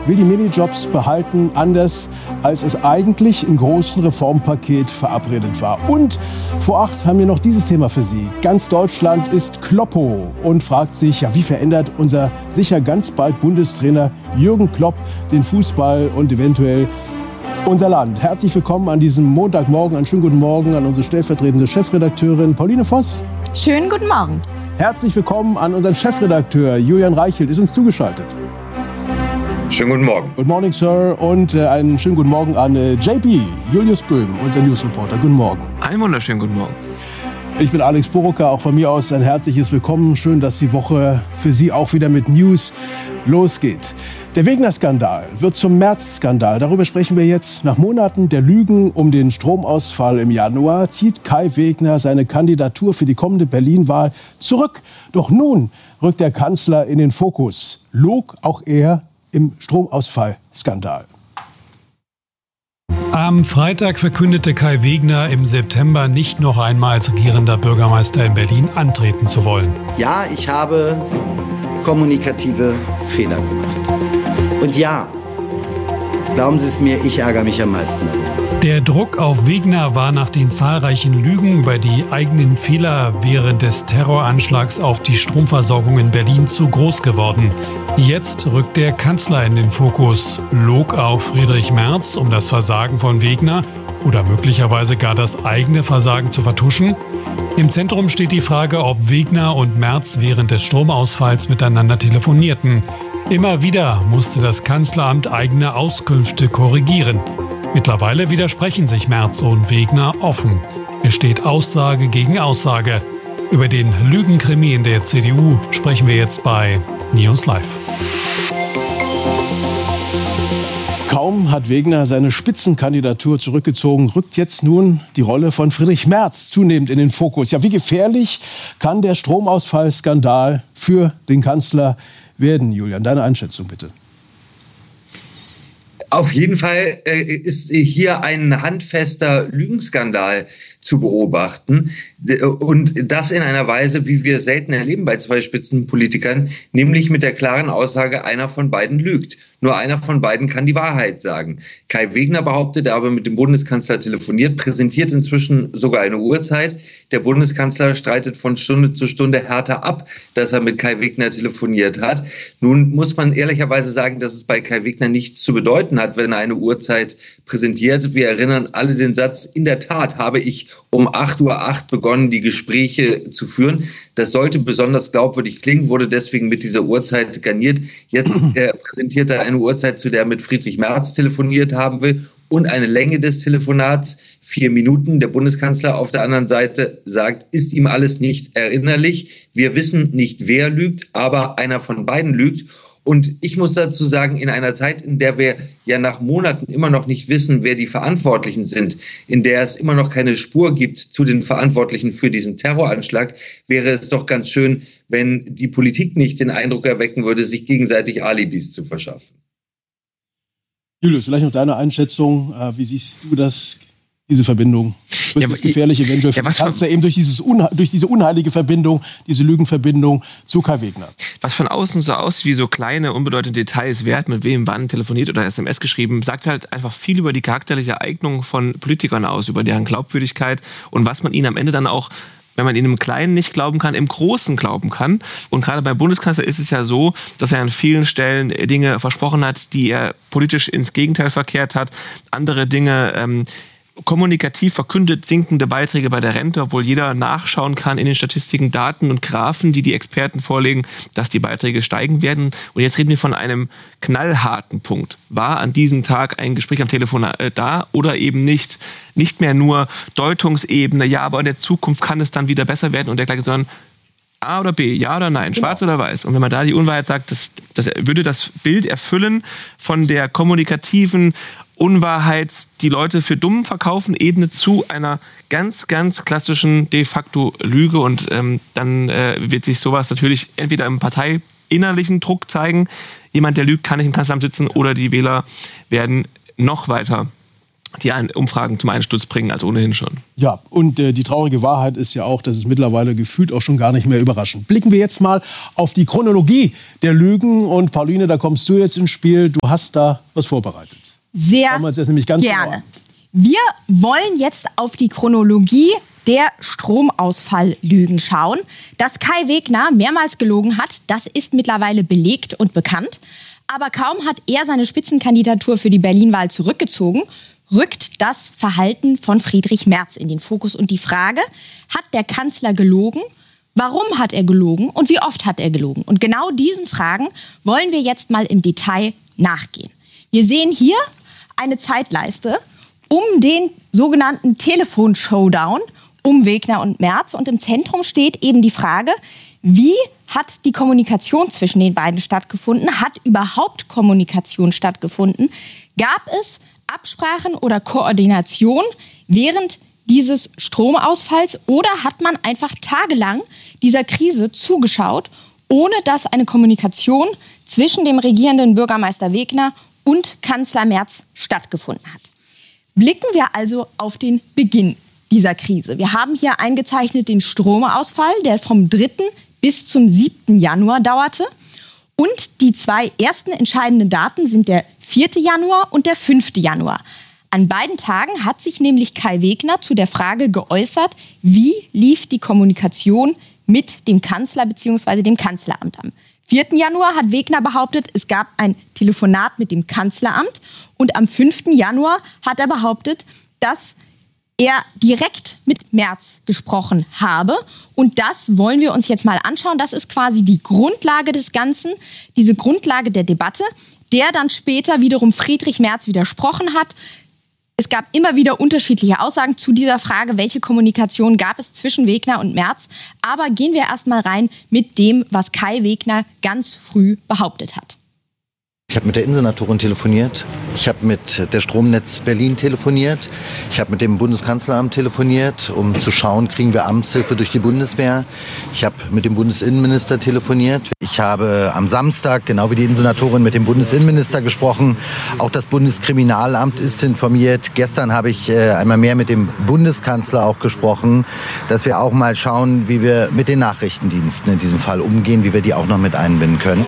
will die Minijobs behalten, anders als es eigentlich im großen Reformpaket verabredet war. Und vor 8 haben wir noch dieses Thema für Sie. Ganz Deutschland ist Kloppo und fragt sich, ja, wie verändert unser sicher ganz bald Bundestrainer Jürgen Klopp den Fußball und eventuell unser Land. Herzlich willkommen an diesem Montagmorgen. Einen schönen guten Morgen an unsere stellvertretende Chefredakteurin Pauline Voss. Schönen guten Morgen. Herzlich willkommen an unseren Chefredakteur Julian Reichelt, ist uns zugeschaltet. Schönen guten Morgen. Good morning, Sir. Und einen schönen guten Morgen an JP, Julius Böhm, unser Newsreporter. Guten Morgen. Einen wunderschönen guten Morgen. Ich bin Alex Boroka, auch von mir aus ein herzliches Willkommen. Schön, dass die Woche für Sie auch wieder mit News losgeht. Der Wegener-Skandal wird zum März-Skandal. Darüber sprechen wir jetzt. Nach Monaten der Lügen um den Stromausfall im Januar zieht Kai Wegner seine Kandidatur für die kommende Berlin-Wahl zurück. Doch nun rückt der Kanzler in den Fokus. Log auch er im Stromausfall-Skandal. Am Freitag verkündete Kai Wegner im September nicht noch einmal als regierender Bürgermeister in Berlin antreten zu wollen. Ja, ich habe kommunikative Fehler gemacht. Und ja, glauben Sie es mir, ich ärgere mich am meisten darüber. Der Druck auf Wegner war nach den zahlreichen Lügen über die eigenen Fehler während des Terroranschlags auf die Stromversorgung in Berlin zu groß geworden. Jetzt rückt der Kanzler in den Fokus. Log auch Friedrich Merz, um das Versagen von Wegner oder möglicherweise gar das eigene Versagen zu vertuschen? Im Zentrum steht die Frage, ob Wegner und Merz während des Stromausfalls miteinander telefonierten. Immer wieder musste das Kanzleramt eigene Auskünfte korrigieren. Mittlerweile widersprechen sich Merz und Wegner offen. Es steht Aussage gegen Aussage. Über den Lügenkrimi in der CDU sprechen wir jetzt bei News Live. Kaum hat Wegner seine Spitzenkandidatur zurückgezogen, rückt jetzt nun die Rolle von Friedrich Merz zunehmend in den Fokus. Ja, wie gefährlich kann der Stromausfallskandal für den Kanzler werden, Julian? Deine Einschätzung bitte. Auf jeden Fall ist hier ein handfester Lügenskandal zu beobachten und das in einer Weise, wie wir selten erleben bei zwei Spitzenpolitikern, nämlich mit der klaren Aussage, einer von beiden lügt. Nur einer von beiden kann die Wahrheit sagen. Kai Wegner behauptet, er habe mit dem Bundeskanzler telefoniert, präsentiert inzwischen sogar eine Uhrzeit. Der Bundeskanzler streitet von Stunde zu Stunde härter ab, dass er mit Kai Wegner telefoniert hat. Nun muss man ehrlicherweise sagen, dass es bei Kai Wegner nichts zu bedeuten hat, wenn er eine Uhrzeit präsentiert. Wir erinnern alle den Satz, in der Tat habe ich um 8:08 Uhr begonnen, die Gespräche zu führen. Das sollte besonders glaubwürdig klingen, wurde deswegen mit dieser Uhrzeit garniert. Jetzt präsentiert er eine Uhrzeit, zu der er mit Friedrich Merz telefoniert haben will und eine Länge des Telefonats, 4 Minuten. Der Bundeskanzler auf der anderen Seite sagt, ist ihm alles nicht erinnerlich. Wir wissen nicht, wer lügt, aber einer von beiden lügt. Und ich muss dazu sagen, in einer Zeit, in der wir ja nach Monaten immer noch nicht wissen, wer die Verantwortlichen sind, in der es immer noch keine Spur gibt zu den Verantwortlichen für diesen Terroranschlag, wäre es doch ganz schön, wenn die Politik nicht den Eindruck erwecken würde, sich gegenseitig Alibis zu verschaffen. Julius, vielleicht noch deine Einschätzung. Wie siehst du das, diese Verbindung? Wird das gefährlich eventuell für den Kanzler eben durch diese unheilige Verbindung, diese Lügenverbindung zu Kai Wegner? Was von außen so aussieht wie so kleine, unbedeutende Details, wer hat mit wem wann telefoniert oder SMS geschrieben, sagt halt einfach viel über die charakterliche Eignung von Politikern aus, über deren Glaubwürdigkeit und was man ihnen am Ende dann auch, wenn man ihnen im Kleinen nicht glauben kann, im Großen glauben kann. Und gerade beim Bundeskanzler ist es ja so, dass er an vielen Stellen Dinge versprochen hat, die er politisch ins Gegenteil verkehrt hat. Andere Dinge kommunikativ verkündet, sinkende Beiträge bei der Rente, obwohl jeder nachschauen kann in den Statistiken, Daten und Graphen, die die Experten vorlegen, dass die Beiträge steigen werden. Und jetzt reden wir von einem knallharten Punkt. War an diesem Tag ein Gespräch am Telefon da oder eben nicht? Nicht mehr nur Deutungsebene, ja, aber in der Zukunft kann es dann wieder besser werden und dergleichen, sondern A oder B, ja oder nein, schwarz oder weiß. Und wenn man da die Unwahrheit sagt, das würde das Bild erfüllen von der kommunikativen Unwahrheit, die Leute für dumm verkaufen, Ebene zu einer ganz, ganz klassischen de facto Lüge. Und dann wird sich sowas natürlich entweder im parteiinnerlichen Druck zeigen, jemand, der lügt, kann nicht im Kanzleramt sitzen, oder die Wähler werden noch weiter die Umfragen zum Einsturz bringen als ohnehin schon. Ja, und die traurige Wahrheit ist ja auch, dass es mittlerweile gefühlt auch schon gar nicht mehr überraschend. Blicken wir jetzt mal auf die Chronologie der Lügen. Und Pauline, da kommst du jetzt ins Spiel. Du hast da was vorbereitet. Sehr Schauen wir uns das nämlich ganz gerne. genau an. Wir wollen jetzt auf die Chronologie der Stromausfalllügen schauen. Dass Kai Wegner mehrmals gelogen hat, das ist mittlerweile belegt und bekannt. Aber kaum hat er seine Spitzenkandidatur für die Berlin-Wahl zurückgezogen, rückt das Verhalten von Friedrich Merz in den Fokus. Und die Frage, hat der Kanzler gelogen? Warum hat er gelogen? Und wie oft hat er gelogen? Und genau diesen Fragen wollen wir jetzt mal im Detail nachgehen. Wir sehen hier eine Zeitleiste um den sogenannten Telefon-Showdown um Wegner und Merz. Und im Zentrum steht eben die Frage, wie hat die Kommunikation zwischen den beiden stattgefunden? Hat überhaupt Kommunikation stattgefunden? Gab es Absprachen oder Koordination während dieses Stromausfalls oder hat man einfach tagelang dieser Krise zugeschaut, ohne dass eine Kommunikation zwischen dem regierenden Bürgermeister Wegner und Kanzler Merz stattgefunden hat? Blicken wir also auf den Beginn dieser Krise. Wir haben hier eingezeichnet den Stromausfall, der vom 3. bis zum 7. Januar dauerte. Und die zwei ersten entscheidenden Daten sind der 4. Januar und der 5. Januar. An beiden Tagen hat sich nämlich Kai Wegner zu der Frage geäußert, wie lief die Kommunikation mit dem Kanzler bzw. dem Kanzleramt. Am 4. Januar hat Wegner behauptet, es gab ein Telefonat mit dem Kanzleramt. Und am 5. Januar hat er behauptet, dass er direkt mit Merz gesprochen habe. Und das wollen wir uns jetzt mal anschauen. Das ist quasi die Grundlage des Ganzen, diese Grundlage der Debatte, der dann später wiederum Friedrich Merz widersprochen hat. Es gab immer wieder unterschiedliche Aussagen zu dieser Frage, welche Kommunikation gab es zwischen Wegner und Merz. Aber gehen wir erst mal rein mit dem, was Kai Wegner ganz früh behauptet hat. Ich habe mit der Innensenatorin telefoniert, ich habe mit der Stromnetz Berlin telefoniert, ich habe mit dem Bundeskanzleramt telefoniert, um zu schauen, kriegen wir Amtshilfe durch die Bundeswehr. Ich habe mit dem Bundesinnenminister telefoniert. Ich habe am Samstag, genau wie die Innensenatorin, mit dem Bundesinnenminister gesprochen. Auch das Bundeskriminalamt ist informiert. Gestern habe ich einmal mehr mit dem Bundeskanzler auch gesprochen, dass wir auch mal schauen, wie wir mit den Nachrichtendiensten in diesem Fall umgehen, wie wir die auch noch mit einbinden können.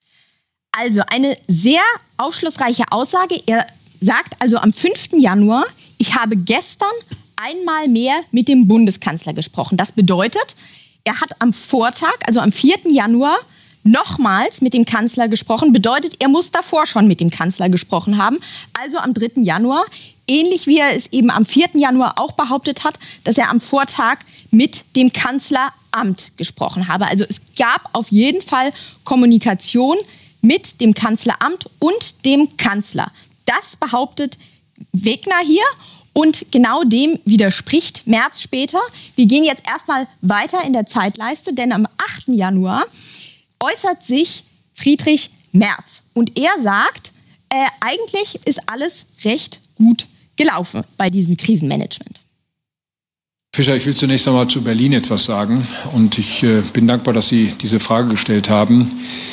Also eine sehr aufschlussreiche Aussage. Er sagt also am 5. Januar, ich habe gestern einmal mehr mit dem Bundeskanzler gesprochen. Das bedeutet, er hat am Vortag, also am 4. Januar, nochmals mit dem Kanzler gesprochen. Bedeutet, er muss davor schon mit dem Kanzler gesprochen haben. Also am 3. Januar, ähnlich wie er es eben am 4. Januar auch behauptet hat, dass er am Vortag mit dem Kanzleramt gesprochen habe. Also es gab auf jeden Fall Kommunikation mit dem Kanzleramt und dem Kanzler. Das behauptet Wegner hier und genau dem widerspricht Merz später. Wir gehen jetzt erstmal weiter in der Zeitleiste, denn am 8. Januar äußert sich Friedrich Merz und er sagt, eigentlich ist alles recht gut gelaufen bei diesem Krisenmanagement. Fischer, ich will zunächst einmal zu Berlin etwas sagen und ich bin dankbar, dass Sie diese Frage gestellt haben.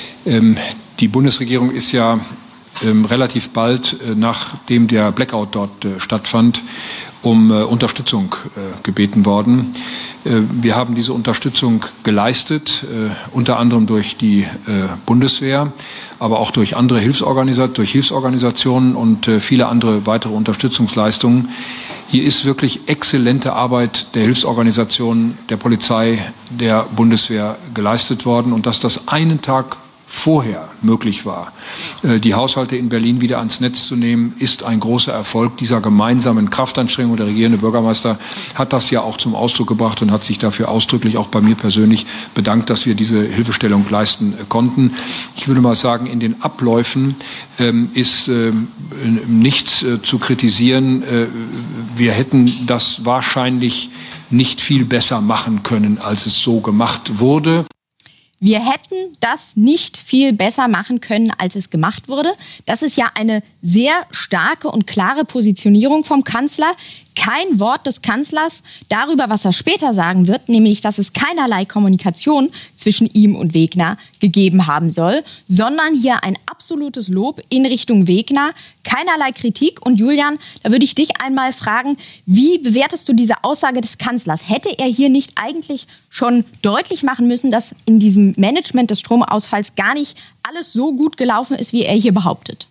Die Bundesregierung ist ja relativ bald, nachdem der Blackout dort stattfand, um Unterstützung gebeten worden. Wir haben diese Unterstützung geleistet, unter anderem durch die Bundeswehr, aber auch durch andere Hilfsorganisationen und viele andere weitere Unterstützungsleistungen. Hier ist wirklich exzellente Arbeit der Hilfsorganisationen, der Polizei, der Bundeswehr geleistet worden und dass das einen Tag vorher möglich war, die Haushalte in Berlin wieder ans Netz zu nehmen, ist ein großer Erfolg dieser gemeinsamen Kraftanstrengung. Der regierende Bürgermeister hat das ja auch zum Ausdruck gebracht und hat sich dafür ausdrücklich auch bei mir persönlich bedankt, dass wir diese Hilfestellung leisten konnten. Ich würde mal sagen, in den Abläufen ist nichts zu kritisieren. Wir hätten das wahrscheinlich nicht viel besser machen können, als es so gemacht wurde. Wir hätten das nicht viel besser machen können, als es gemacht wurde. Das ist ja eine sehr starke und klare Positionierung vom Kanzler, kein Wort des Kanzlers darüber, was er später sagen wird, nämlich, dass es keinerlei Kommunikation zwischen ihm und Wegner gegeben haben soll, sondern hier ein absolutes Lob in Richtung Wegner, keinerlei Kritik. Und Julian, da würde ich dich einmal fragen, wie bewertest du diese Aussage des Kanzlers? Hätte er hier nicht eigentlich schon deutlich machen müssen, dass in diesem Management des Stromausfalls gar nicht alles so gut gelaufen ist, wie er hier behauptet?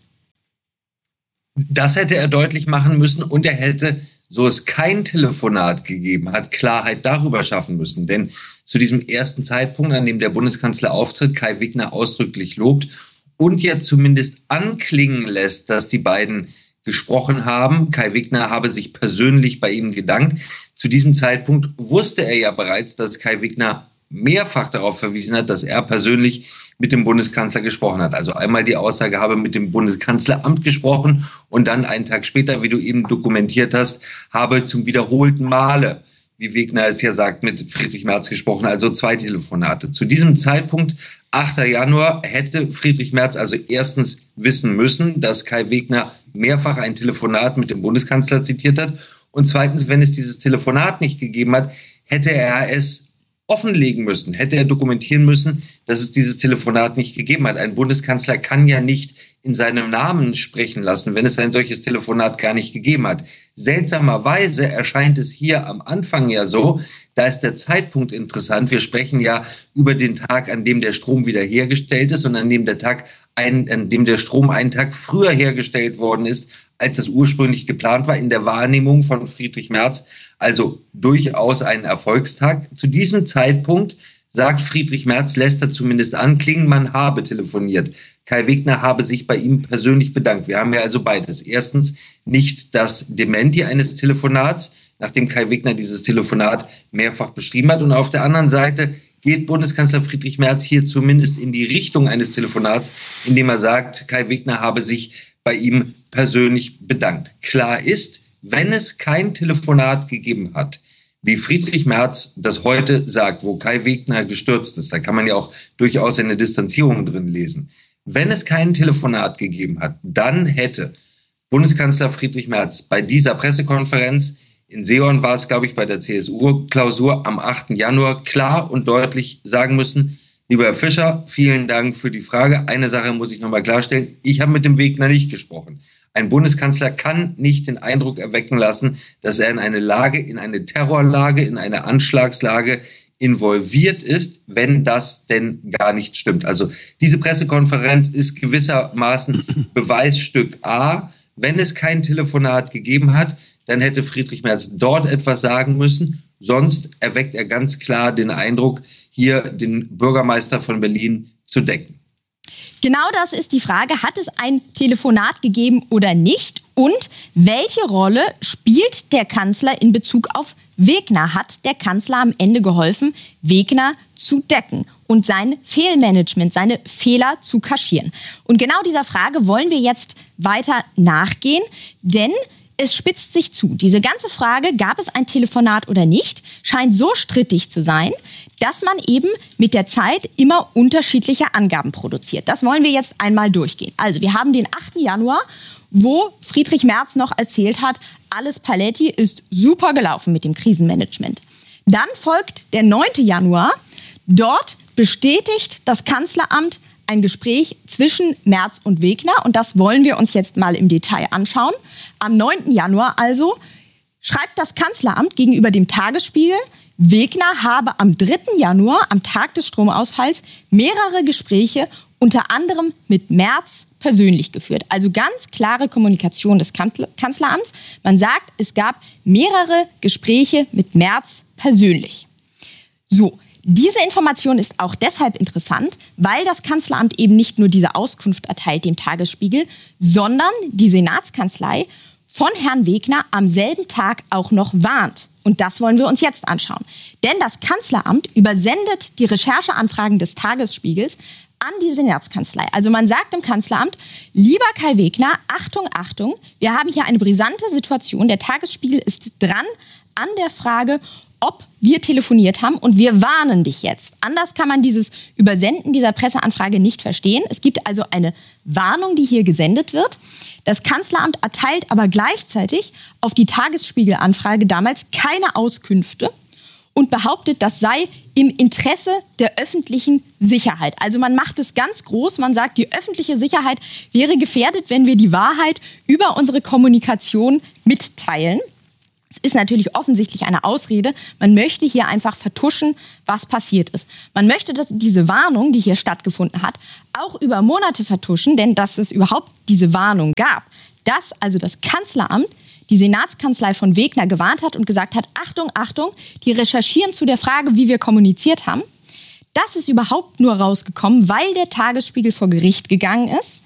Das hätte er deutlich machen müssen und er hätte, so es kein Telefonat gegeben hat, Klarheit darüber schaffen müssen. Denn zu diesem ersten Zeitpunkt, an dem der Bundeskanzler auftritt, Kai Wegner ausdrücklich lobt und ja zumindest anklingen lässt, dass die beiden gesprochen haben. Kai Wegner habe sich persönlich bei ihm gedankt. Zu diesem Zeitpunkt wusste er ja bereits, dass Kai Wegner mehrfach darauf verwiesen hat, dass er persönlich mit dem Bundeskanzler gesprochen hat. Also einmal die Aussage, habe mit dem Bundeskanzleramt gesprochen und dann einen Tag später, wie du eben dokumentiert hast, habe zum wiederholten Male, wie Wegner es ja sagt, mit Friedrich Merz gesprochen, also 2 Telefonate. Zu diesem Zeitpunkt, 8. Januar, hätte Friedrich Merz also erstens wissen müssen, dass Kai Wegner mehrfach ein Telefonat mit dem Bundeskanzler zitiert hat und zweitens, wenn es dieses Telefonat nicht gegeben hat, hätte er es offenlegen müssen, hätte er dokumentieren müssen, dass es dieses Telefonat nicht gegeben hat. Ein Bundeskanzler kann ja nicht in seinem Namen sprechen lassen, wenn es ein solches Telefonat gar nicht gegeben hat. Seltsamerweise erscheint es hier am Anfang ja so, da ist der Zeitpunkt interessant. Wir sprechen ja über den Tag, an dem der Strom wiederhergestellt ist und an dem der Strom einen Tag früher hergestellt worden ist, als das ursprünglich geplant war, in der Wahrnehmung von Friedrich Merz. Also durchaus ein Erfolgstag. Zu diesem Zeitpunkt sagt Friedrich Merz, lässt er zumindest anklingen, man habe telefoniert. Kai Wegner habe sich bei ihm persönlich bedankt. Wir haben ja also beides. Erstens nicht das Dementi eines Telefonats, nachdem Kai Wegner dieses Telefonat mehrfach beschrieben hat. Und auf der anderen Seite geht Bundeskanzler Friedrich Merz hier zumindest in die Richtung eines Telefonats, indem er sagt, Kai Wegner habe sich bei ihm persönlich bedankt. Klar ist, wenn es kein Telefonat gegeben hat, wie Friedrich Merz das heute sagt, wo Kai Wegner gestürzt ist, da kann man ja auch durchaus eine Distanzierung drin lesen. Wenn es kein Telefonat gegeben hat, dann hätte Bundeskanzler Friedrich Merz bei dieser Pressekonferenz, in Seehofen war es, glaube ich, bei der CSU-Klausur am 8. Januar klar und deutlich sagen müssen, lieber Herr Fischer, vielen Dank für die Frage. Eine Sache muss ich nochmal klarstellen. Ich habe mit dem Wegner nicht gesprochen. Ein Bundeskanzler kann nicht den Eindruck erwecken lassen, dass er in eine Lage, in eine Terrorlage, in eine Anschlagslage involviert ist, wenn das denn gar nicht stimmt. Also diese Pressekonferenz ist gewissermaßen Beweisstück A. Wenn es kein Telefonat gegeben hat, dann hätte Friedrich Merz dort etwas sagen müssen. Sonst erweckt er ganz klar den Eindruck, hier den Bürgermeister von Berlin zu decken. Genau das ist die Frage. Hat es ein Telefonat gegeben oder nicht? Und welche Rolle spielt der Kanzler in Bezug auf Wegner? Hat der Kanzler am Ende geholfen, Wegner zu decken und sein Fehlmanagement, seine Fehler zu kaschieren? Und genau dieser Frage wollen wir jetzt weiter nachgehen, denn es spitzt sich zu. Diese ganze Frage, gab es ein Telefonat oder nicht, scheint so strittig zu sein, dass man eben mit der Zeit immer unterschiedliche Angaben produziert. Das wollen wir jetzt einmal durchgehen. Also wir haben den 8. Januar, wo Friedrich Merz noch erzählt hat, alles Paletti, ist super gelaufen mit dem Krisenmanagement. Dann folgt der 9. Januar. Dort bestätigt das Kanzleramt ein Gespräch zwischen Merz und Wegner. Und das wollen wir uns jetzt mal im Detail anschauen. Am 9. Januar also schreibt das Kanzleramt gegenüber dem Tagesspiegel, Wegner habe am 3. Januar, am Tag des Stromausfalls, mehrere Gespräche, unter anderem mit Merz, persönlich geführt. Also ganz klare Kommunikation des Kanzleramts. Man sagt, es gab mehrere Gespräche mit Merz persönlich. So, diese Information ist auch deshalb interessant, weil das Kanzleramt eben nicht nur diese Auskunft erteilt dem Tagesspiegel, sondern die Senatskanzlei von Herrn Wegner am selben Tag auch noch warnt. Und das wollen wir uns jetzt anschauen. Denn das Kanzleramt übersendet die Rechercheanfragen des Tagesspiegels an die Senatskanzlei. Also man sagt im Kanzleramt, lieber Kai Wegner, Achtung, Achtung, wir haben hier eine brisante Situation. Der Tagesspiegel ist dran an der Frage, ob wir telefoniert haben und wir warnen dich jetzt. Anders kann man dieses Übersenden dieser Presseanfrage nicht verstehen. Es gibt also eine Warnung, die hier gesendet wird. Das Kanzleramt erteilt aber gleichzeitig auf die Tagesspiegel-Anfrage damals keine Auskünfte und behauptet, das sei im Interesse der öffentlichen Sicherheit. Also man macht es ganz groß, man sagt, die öffentliche Sicherheit wäre gefährdet, wenn wir die Wahrheit über unsere Kommunikation mitteilen. Es ist natürlich offensichtlich eine Ausrede. Man möchte hier einfach vertuschen, was passiert ist. Man möchte, dass diese Warnung, die hier stattgefunden hat, auch über Monate vertuschen, denn dass es überhaupt diese Warnung gab, dass also das Kanzleramt die Senatskanzlei von Wegner gewarnt hat und gesagt hat, Achtung, Achtung, die recherchieren zu der Frage, wie wir kommuniziert haben. Das ist überhaupt nur rausgekommen, weil der Tagesspiegel vor Gericht gegangen ist.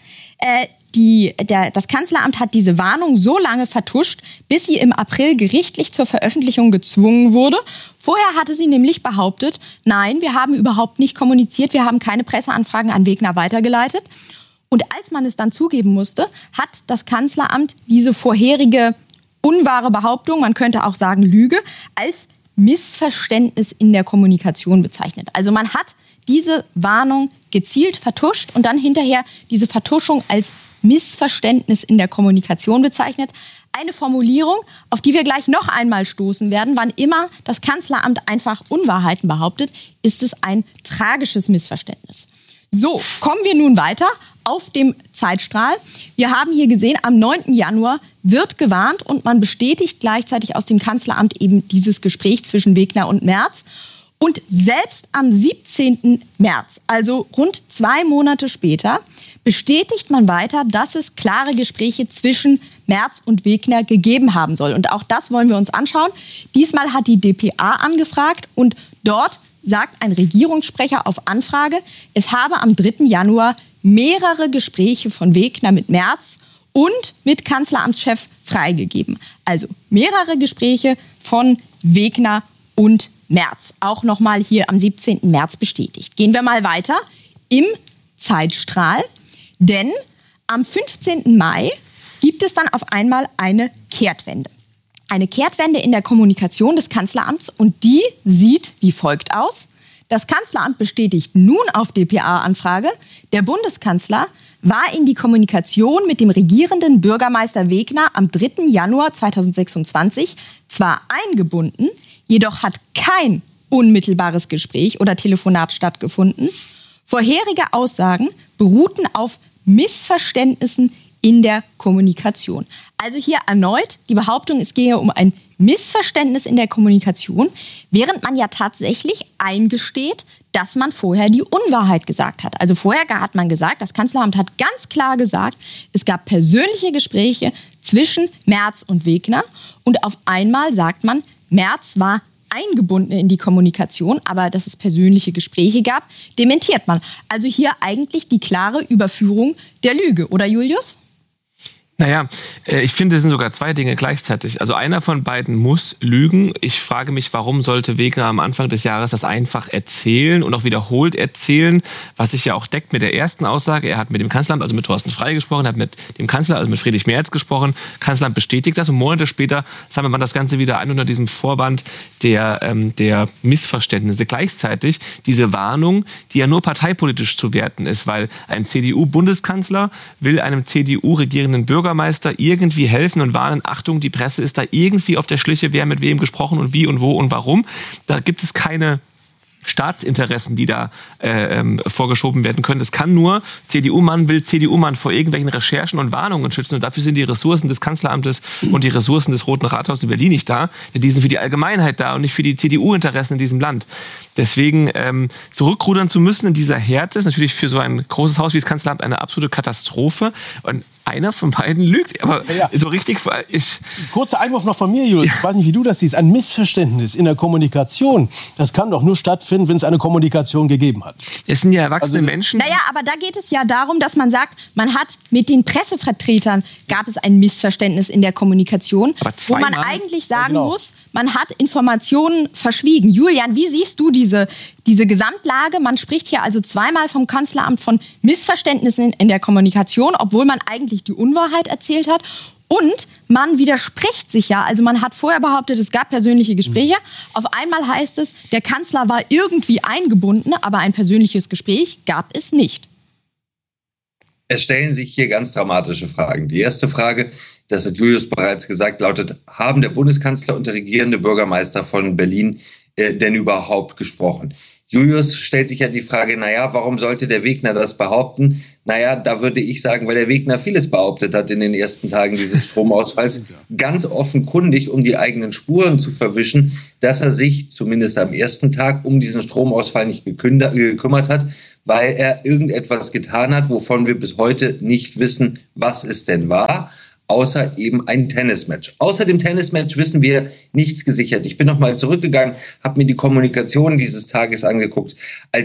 Das Kanzleramt hat diese Warnung so lange vertuscht, bis sie im April gerichtlich zur Veröffentlichung gezwungen wurde. Vorher hatte sie nämlich behauptet, nein, wir haben überhaupt nicht kommuniziert, wir haben keine Presseanfragen an Wegner weitergeleitet. Und als man es dann zugeben musste, hat das Kanzleramt diese vorherige unwahre Behauptung, man könnte auch sagen Lüge, als Missverständnis in der Kommunikation bezeichnet. Also man hat diese Warnung gezielt vertuscht und dann hinterher diese Vertuschung als Missverständnis in der Kommunikation bezeichnet. Eine Formulierung, auf die wir gleich noch einmal stoßen werden. Wann immer das Kanzleramt einfach Unwahrheiten behauptet, ist es ein tragisches Missverständnis. So, kommen wir nun weiter auf dem Zeitstrahl. Wir haben hier gesehen, am 9. Januar wird gewarnt und man bestätigt gleichzeitig aus dem Kanzleramt eben dieses Gespräch zwischen Wegner und Merz. Und selbst am 17. März, also rund 2 Monate später, bestätigt man weiter, dass es klare Gespräche zwischen Merz und Wegner gegeben haben soll. Und auch das wollen wir uns anschauen. Diesmal hat die dpa angefragt und dort sagt ein Regierungssprecher auf Anfrage, es habe am 3. Januar mehrere Gespräche von Wegner mit Merz und mit Kanzleramtschef freigegeben. Also mehrere Gespräche von Wegner und Merz. Auch nochmal hier am 17. März bestätigt. Gehen wir mal weiter im Zeitstrahl, denn am 15. Mai gibt es dann auf einmal eine Kehrtwende. Eine Kehrtwende in der Kommunikation des Kanzleramts und die sieht wie folgt aus. Das Kanzleramt bestätigt nun auf dpa-Anfrage, der Bundeskanzler war in die Kommunikation mit dem regierenden Bürgermeister Wegner am 3. Januar 2026 zwar eingebunden, jedoch hat kein unmittelbares Gespräch oder Telefonat stattgefunden. Vorherige Aussagen beruhten auf Missverständnissen in der Kommunikation. Also hier erneut die Behauptung, es gehe um ein Missverständnis in der Kommunikation, während man ja tatsächlich eingesteht, dass man vorher die Unwahrheit gesagt hat. Also vorher hat man gesagt, das Kanzleramt hat ganz klar gesagt, es gab persönliche Gespräche zwischen Merz und Wegner und auf einmal sagt man, Merz war eingebunden in die Kommunikation, aber dass es persönliche Gespräche gab, dementiert man. Also hier eigentlich die klare Überführung der Lüge, oder Julius? Naja, ich finde, es sind sogar 2 Dinge gleichzeitig. Also einer von beiden muss lügen. Ich frage mich, warum sollte Wegner am Anfang des Jahres das einfach erzählen und auch wiederholt erzählen, was sich ja auch deckt mit der ersten Aussage. Er hat mit dem Kanzleramt, also mit Thorsten Frey gesprochen, hat mit dem Kanzler, also mit Friedrich Merz gesprochen. Kanzleramt bestätigt das und Monate später sammelt man das Ganze wieder ein unter diesem Vorwand der Missverständnisse. Gleichzeitig diese Warnung, die ja nur parteipolitisch zu werten ist, weil ein CDU-Bundeskanzler will einem CDU-regierenden Bürgermeister irgendwie helfen und warnen, Achtung, die Presse ist da irgendwie auf der Schliche, wer mit wem gesprochen und wie und wo und warum. Da gibt es keine Staatsinteressen, die da vorgeschoben werden können. Das kann nur, CDU-Mann will CDU-Mann vor irgendwelchen Recherchen und Warnungen schützen. Und dafür sind die Ressourcen des Kanzleramtes und die Ressourcen des Roten Rathauses in Berlin nicht da. Denn die sind für die Allgemeinheit da und nicht für die CDU-Interessen in diesem Land. Deswegen zurückrudern zu müssen in dieser Härte ist natürlich für so ein großes Haus wie das Kanzleramt eine absolute Katastrophe. Und einer von beiden lügt, aber so richtig ist. Kurzer Einwurf noch von mir, Julius. Ich weiß nicht, wie du das siehst. Ein Missverständnis in der Kommunikation, das kann doch nur stattfinden, wenn es eine Kommunikation gegeben hat. Es sind ja erwachsene Menschen. Naja, aber da geht es ja darum, dass man sagt, man hat mit den Pressevertretern gab es ein Missverständnis in der Kommunikation, wo man eigentlich sagen muss, man hat Informationen verschwiegen. Julian, wie siehst du diese Gesamtlage? Man spricht hier also zweimal vom Kanzleramt von Missverständnissen in der Kommunikation, obwohl man eigentlich die Unwahrheit erzählt hat. Und man widerspricht sich ja. Also man hat vorher behauptet, es gab persönliche Gespräche. Auf einmal heißt es, der Kanzler war irgendwie eingebunden, aber ein persönliches Gespräch gab es nicht. Es stellen sich hier ganz dramatische Fragen. Die erste Frage, das hat Julius bereits gesagt, lautet, haben der Bundeskanzler und der regierende Bürgermeister von Berlin denn überhaupt gesprochen? Julius stellt sich ja die Frage, warum sollte der Wegner das behaupten? Da würde ich sagen, weil der Wegner vieles behauptet hat in den ersten Tagen dieses Stromausfalls, ganz offenkundig, um die eigenen Spuren zu verwischen, dass er sich zumindest am ersten Tag um diesen Stromausfall nicht gekümmert hat, weil er irgendetwas getan hat, wovon wir bis heute nicht wissen, was es denn war, außer eben ein Tennismatch. Außer dem Tennismatch wissen wir nichts gesichert. Ich bin nochmal zurückgegangen, habe mir die Kommunikation dieses Tages angeguckt.